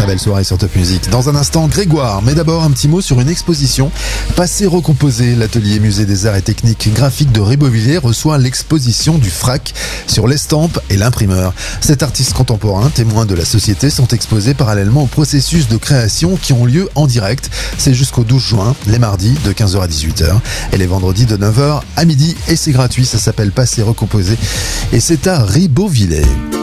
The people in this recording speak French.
belle soirée sur Top Music. Dans un instant, Grégoire, mais d'abord un petit mot sur une exposition. Passé recomposé, l'atelier musée des arts et techniques graphiques de Ribeauvillé reçoit l'exposition du FRAC sur l'estampe et l'imprimeur. Cet artiste contemporain, témoin de la société, sont exposés parallèlement au processus de création qui ont lieu en direct. C'est jusqu'au 12 juin, les mardis de 15h à 18h et les vendredis de 9h à midi, et c'est gratuit. Ça s'appelle Passé recomposé et c'est à Ribeauvillé.